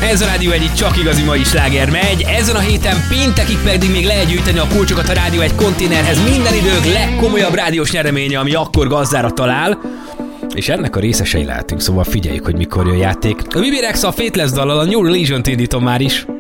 Ez a Rádió Egy csak igazi mai sláger megy. Ezen a héten péntekig pedig még lehet gyűjteni a kulcsokat a Rádió Egy konténerhez. Minden idők legkomolyabb rádiós nyereménye, ami akkor gazdára talál. És ennek a részesei lehetünk, szóval figyeljük, hogy mikor jön játék. A Bibi Rexa a Faithless dallal, a New Religion-t indítom már is.